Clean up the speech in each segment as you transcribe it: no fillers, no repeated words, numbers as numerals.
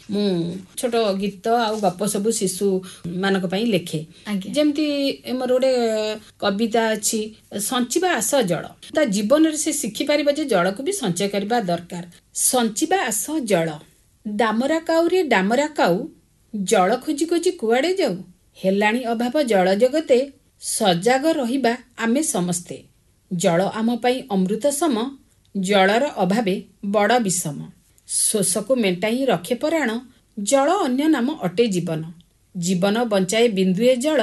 ମୁଁ ଛୋଟ ଗୀତ ଆଉ ଗପ ସବୁ ଶିଶୁ ମାନଙ୍କ ପାଇଁ ଲେଖେ। ଯେମିତି ମୋର ଗୋଟେ କବିତା ଅଛି, ସଞ୍ଚିବା ଆସ ଜଳ। ତା ଜୀବନରେ ସେ ଶିଖିପାରିବ ଯେ ଜଳକୁ ବି ସଞ୍ଚୟ କରିବା ଦରକାର। ସଞ୍ଚିବା ଆସ ଜଳ, ଡାମରା କାଉରେ ଡାମରା କାଉ, ଜଳ ଖୋଜି ଖୋଜି କୁଆଡ଼େ ଯାଉ। ହେଲାଣି ଅଭାବ ଜଳ ଜଗତେ, ସଜାଗ ରହିବା ଆମେ ସମସ୍ତେ। ଜଳ ଆମ ପାଇଁ ଅମୃତ ସମ, ଜଳର ଅଭାବେ ବଡ଼ ବିଷମ। ଶୋଷକୁ ମେଣ୍ଟାଇ ରଖେ ପରାଣ, ଜଳ ଅନ୍ୟ ନାମ ଅଟେ ଜୀବନ। ଜୀବନ ବଞ୍ଚାଏ ବିନ୍ଦୁଏ ଜଳ,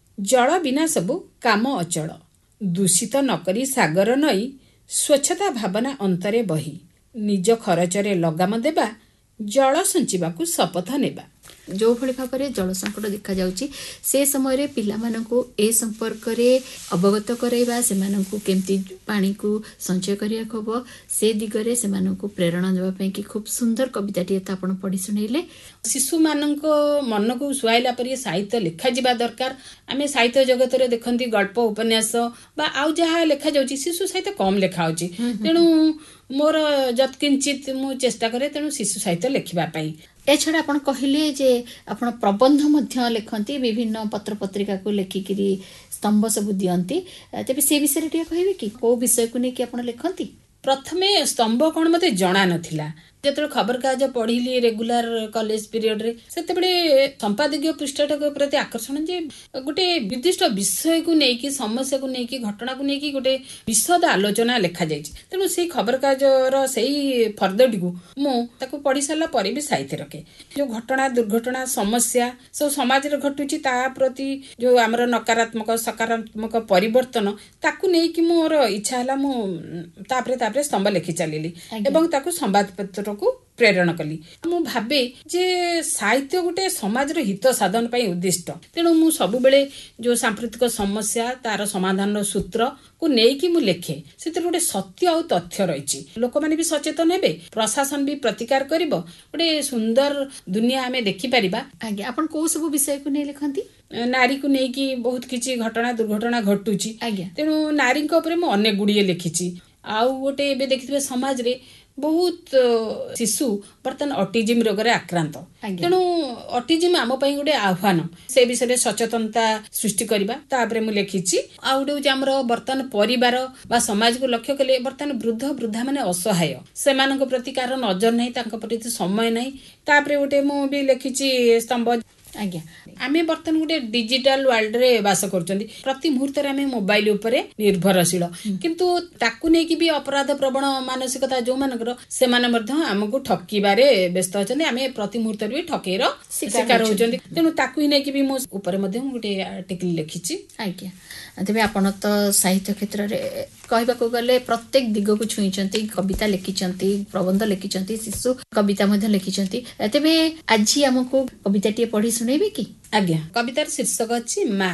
ଜଳ ବିନା ସବୁ କାମ ଅଚଳ। ଦୂଷିତ ନକରି ସାଗର ନଈ, ସ୍ୱଚ୍ଛତା ଭାବନା ଅନ୍ତରେ ବହି। ନିଜ ଖରଚରେ ଲଗାମ ଦେବା, ଜଳ ସଞ୍ଚିବାକୁ ଶପଥ ନେବା। ଯେଉଁଭଳି ଭାବରେ ଜଳ ସଙ୍କଟ ଦେଖାଯାଉଛି ସେ ସମୟରେ ପିଲାମାନଙ୍କୁ ଏ ସମ୍ପର୍କରେ ଅବଗତ କରାଇବା, ସେମାନଙ୍କୁ କେମିତି ପାଣିକୁ ସଞ୍ଚୟ କରିବାକୁ ହେବ ସେ ଦିଗରେ ସେମାନଙ୍କୁ ପ୍ରେରଣା ଦେବା ପାଇଁ କି ଖୁବ୍ ସୁନ୍ଦର କବିତାଟିଏ ତ ଆପଣ ପଢ଼ି ଶୁଣେଇଲେ। ଶିଶୁମାନଙ୍କ ମନକୁ ସୁହାଇଲା ପରି ସାହିତ୍ୟ ଲେଖାଯିବା ଦରକାର। ଆମେ ସାହିତ୍ୟ ଜଗତରେ ଦେଖନ୍ତି ଗଳ୍ପ ଉପନ୍ୟାସ ବା ଆଉ ଯାହା ଲେଖାଯାଉଛି ଶିଶୁ ସାହିତ୍ୟ କମ୍ ଲେଖାଯାଉଛି। ତେଣୁ ମୋର ଯତ୍କିଞ୍ଚିତ ମୁଁ ଚେଷ୍ଟା କରେ ତେଣୁ ଶିଶୁ ସାହିତ୍ୟ ଲେଖିବା ପାଇଁ। ଏଛଡ଼ା ଆପଣ କହିଲେ ଯେ ଆପଣ ପ୍ରବନ୍ଧ ମଧ୍ୟ ଲେଖନ୍ତି, ବିଭିନ୍ନ ପତ୍ର ପତ୍ରିକାକୁ ଲେଖିକିରି ସ୍ତମ୍ଭ ସବୁ ଦିଅନ୍ତି। ତେବେ ସେ ବିଷୟରେ ଟିକେ କହିବେ କି, କୋଉ ବିଷୟକୁ ନେଇକି ଆପଣ ଲେଖନ୍ତି? ପ୍ରଥମେ ସ୍ତମ୍ଭ କ'ଣ ମୋତେ ଜଣା ନଥିଲା। ଯେତେବେଳେ ଖବରକାଗଜ ପଢ଼ିଲି ରେଗୁଲାର କଲେଜ ପିରିୟଡ଼ରେ, ସେତେବେଳେ ସମ୍ପାଦକୀୟ ପୃଷ୍ଠାଟାକ ପ୍ରତି ଆକର୍ଷଣ ଯେ ଗୋଟେ ନିର୍ଦ୍ଦିଷ୍ଟ ବିଷୟକୁ ନେଇକି, ସମସ୍ୟାକୁ ନେଇକି, ଘଟଣାକୁ ନେଇକି ଗୋଟେ ବିଶଦ ଆଲୋଚନା ଲେଖାଯାଇଛି। ତେଣୁ ସେଇ ଖବରକାଗଜର ସେଇ ଫର୍ଦ୍ଦଟିକୁ ମୁଁ ତାକୁ ପଢ଼ି ସାରିଲା ପରେ ବି ସାଇତି ରଖେ। ଯେଉଁ ଘଟଣା, ଦୁର୍ଘଟଣା, ସମସ୍ୟା ସବୁ ସମାଜରେ ଘଟୁଛି ତା ପ୍ରତି ଯେଉଁ ଆମର ନକାରାତ୍ମକ ସକାରାତ୍ମକ ପରିବର୍ତ୍ତନ, ତାକୁ ନେଇକି ମୋର ଇଚ୍ଛା ହେଲା ମୁଁ ତାପରେ ସ୍ତମ୍ଭ ଲେଖି ଚାଲିଲି ଏବଂ ତାକୁ ସମ୍ବାଦପତ୍ରକୁ ପ୍ରେରଣ କଲି। ମୁଁ ଭାବେ ଯେ ସାହିତ୍ୟ ଗୋଟେ ସମାଜର ହିତ ସାଧନ ପାଇଁ ଉଦ୍ଦିଷ୍ଟ। ତେଣୁ ମୁଁ ସବୁବେଳେ ଯେଉଁ ସାମ୍ପ୍ରତିକ ସମସ୍ୟା, ତାର ସମାଧାନର ସୂତ୍ରକୁ ନେଇକି ମୁଁ ଲେଖେ। ସେଥିରେ ଗୋଟେ ସତ୍ୟ ଆଉ ତଥ୍ୟ ରହିଛି। ଲୋକମାନେ ବି ସଚେତନ ହେବେ, ପ୍ରଶାସନ ବି ପ୍ରତିକାର କରିବ, ଗୋଟେ ସୁନ୍ଦର ଦୁନିଆ ଆମେ ଦେଖିପାରିବା। ଆଜ୍ଞା, ଆପଣ କୋଉ ସବୁ ବିଷୟକୁ ନେଇ ଲେଖନ୍ତି? ନାରୀକୁ ନେଇକି ବହୁତ କିଛି ଘଟଣା ଦୁର୍ଘଟଣା ଘଟୁଛି। ତେଣୁ ନାରୀଙ୍କ ଉପରେ ମୁଁ ଅନେକ ଗୁଡ଼ିଏ ଲେଖିଛି। ଆଉ ଗୋଟେ ଏବେ ଦେଖିଥିବେ ସମାଜରେ ବହୁତ ଶିଶୁ ବର୍ତ୍ତମାନ ଅଟିଜିମ୍ ରୋଗରେ ଆକ୍ରାନ୍ତ। ତେଣୁ ଅଟିଜିମ୍ ଆମ ପାଇଁ ଗୋଟେ ଆହ୍ୱାନ। ସେ ବିଷୟରେ ସଚେତନତା ସୃଷ୍ଟି କରିବା ତାପରେ ମୁଁ ଲେଖିଛି। ଆଉ ଗୋଟେ ହଉଛି ଆମର ବର୍ତ୍ତମାନ ପରିବାର ବା ସମାଜକୁ ଲକ୍ଷ୍ୟ କଲେ ବର୍ତ୍ତମାନ ବୃଦ୍ଧ ବୃଦ୍ଧା ମାନେ ଅସହାୟ, ସେମାନଙ୍କ ପ୍ରତି କାହାର ନଜର ନାହିଁ, ତାଙ୍କ ପ୍ରତି ସମୟ ନାହିଁ। ତାପରେ ଗୋଟେ ମୁଁ ବି ଲେଖିଛି ସ୍ତମ୍ଭ। ଆଜ୍ଞା, ଆମେ ବର୍ତ୍ତମାନ ଗୋଟେ ଡିଜିଟାଲ ୱାର୍ଲଡରେ ବାସ କରୁଛନ୍ତି। ପ୍ରତି ମୁହୂର୍ତ୍ତରେ ଆମେ ମୋବାଇଲ ଉପରେ ନିର୍ଭରଶୀଳ। କିନ୍ତୁ ତାକୁ ନେଇକି ବି ଅପରାଧ ପ୍ରବଣ ମାନସିକତା ଯୋଉମାନଙ୍କର, ସେମାନେ ମଧ୍ୟ ଆମକୁ ଠକିବାରେ ବ୍ୟସ୍ତ ଅଛନ୍ତି। ଆମେ ପ୍ରତି ମୁହୂର୍ତ୍ତରେ ବି ଠକେଇର ଶିକାର ହଉଛନ୍ତି। ତେଣୁ ତାକୁ ନେଇକି ବି ମୋ ଉପରେ ମଧ୍ୟ ମୁଁ ଗୋଟେ ଆର୍ଟିକଲ ଲେଖିଛି। ଆଜ୍ଞା, ତେବେ ଆପଣ ତ ସାହିତ୍ୟ କ୍ଷେତ୍ରରେ କହିବାକୁ ଗଲେ ପ୍ରତ୍ୟେକ ଦିଗକୁ ଛୁଇଁଛନ୍ତି। କବିତା ଲେଖିଛନ୍ତି, ପ୍ରବନ୍ଧ ଲେଖିଛନ୍ତି, ଶିଶୁ କବିତା ମଧ୍ୟ ଲେଖିଛନ୍ତି। ତେବେ ଆଜି ଆମକୁ କବିତାଟିଏ ପଢ଼ି ଶୁଣେଇବେ କି? ଆଜ୍ଞା, କବିତାର ଶୀର୍ଷକ ଅଛି ମା।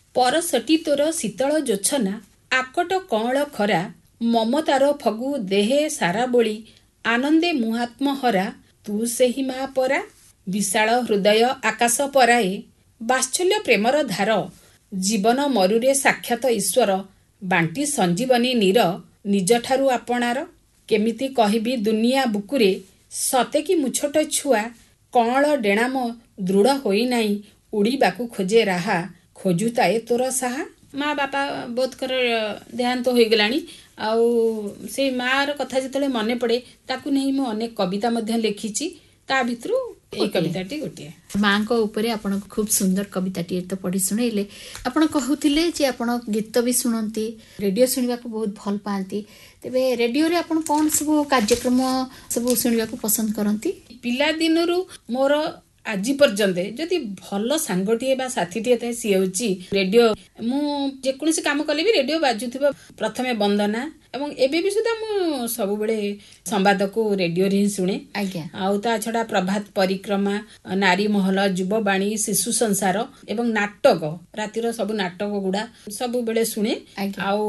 ପରଶଟି ତୋର ଶୀତଳ ଜୋଛନା, ଆକଟ କଅଁଳ ଖରା, ମମତାର ଫଗୁ ଦେହେ ସାରା ବୋଳି, ଆନନ୍ଦେ ମୁହାତ୍ମ ହରା। ତୁ ସେହି ମା ପରା, ବିଶାଳ ହୃଦୟ ଆକାଶ ପରାଏ, ବାତ୍ସଲ୍ୟ ପ୍ରେମର ଧାର, ଜୀବନ ମରୁରେ ସାକ୍ଷାତ ଈଶ୍ୱର, ବାଣ୍ଟି ସଞ୍ଜୀବନୀ ନୀର, ନିଜଠାରୁ ଆପଣାର। କେମିତି କହିବି ଦୁନିଆ ବୁକୁରେ, ସତେ କି ମୁଁ ଛୋଟ ଛୁଆ, କଅଁଳ ଡେଣାମ ଦୃଢ଼ ହୋଇନାହିଁ, ଉଡ଼ିବାକୁ ଖୋଜେ ରାହା, ଖୋଜୁଥାଏ ତୋର ସାହା। ମା ବାପା ବୋଧଙ୍କର ଦେହାନ୍ତ ହୋଇଗଲାଣି। ଆଉ ସେଇ ମାର କଥା ଯେତେବେଳେ ମନେ ପଡ଼େ, ତାକୁ ନେଇ ମୁଁ ଅନେକ କବିତା ମଧ୍ୟ ଲେଖିଛି। ତା ଭିତରୁ ଏଇ କବିତାଟି ଗୋଟିଏ। ମାଙ୍କ ଉପରେ ଆପଣ ଖୁବ ସୁନ୍ଦର କବିତାଟିଏ ତ ପଢ଼ି ଶୁଣେଇଲେ। ଆପଣ କହୁଥିଲେ ଯେ ଆପଣ ଗୀତ ବି ଶୁଣନ୍ତି, ରେଡ଼ିଓ ଶୁଣିବାକୁ ବହୁତ ଭଲ ପାଆନ୍ତି। ତେବେ ରେଡ଼ିଓରେ ଆପଣ କ'ଣ ସବୁ କାର୍ଯ୍ୟକ୍ରମ ସବୁ ଶୁଣିବାକୁ ପସନ୍ଦ କରନ୍ତି? ପିଲାଦିନରୁ ମୋର ଆଜି ପର୍ଯ୍ୟନ୍ତ ଯଦି ଭଲ ସାଙ୍ଗଟିଏ ବା ସାଥୀଟିଏ ଥାଏ ସିଏ ହେଉଛି ରେଡ଼ିଓ। ମୁଁ ଯେକୌଣସି କାମ କଲେ ବି ରେଡ଼ିଓ ବାଜୁଥିବ। ପ୍ରଥମେ ବନ୍ଦନା ଏବଂ ଏବେ ବି ସୁଦ୍ଧା ମୁଁ ସବୁବେଳେ ସମ୍ବାଦକୁ ରେଡ଼ିଓରେ ହିଁ ଶୁଣେ। ଆଉ ତା ଛଡ଼ା ପ୍ରଭାତ ପରିକ୍ରମା, ନାରୀ ମହଲ, ଯୁବବାଣୀ, ଶିଶୁ ସଂସାର ଏବଂ ନାଟକ, ରାତିର ସବୁ ନାଟକ ଗୁଡ଼ା ସବୁବେଳେ ଶୁଣେ। ଆଉ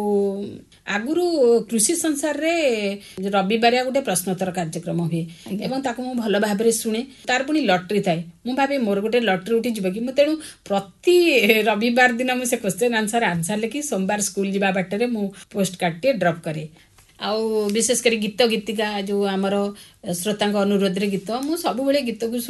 ଆଗରୁ କୃଷି ସଂସାରରେ ରବିବାରିଆ ଗୋଟେ ପ୍ରଶ୍ନୋତ୍ତର କାର୍ଯ୍ୟକ୍ରମ ହୁଏ ଏବଂ ତାକୁ ମୁଁ ଭଲ ଭାବରେ ଶୁଣେ। ତାର ପୁଣି ଲଟେରୀ ଥାଏ। ମୁଁ ଭାବେ ମୋର ଗୋଟେ ଲଟେରୀ ଉଠିଯିବ କି। ମୁଁ ତେଣୁ ପ୍ରତି ରବିବାର ଦିନ ମୁଁ ସେ କ୍ୱେଶ୍ଚନ ଆନ୍ସର ଲେଖି ସୋମବାର ସ୍କୁଲ ଯିବା ବାଟରେ ମୁଁ ପୋଷ୍ଟ କାର୍ଡଟିଏ ଡ୍ରପ୍ କରେ। ଆଉ ବିଶେଷ କରି ଗୀତ ଗୀତିକା ଯେଉଁ ଆମର ଶ୍ରୋତାଙ୍କ ଅନୁରୋଧରେ ଗୀତ, ମୁଁ ସବୁବେଳେ ଗୀତକୁ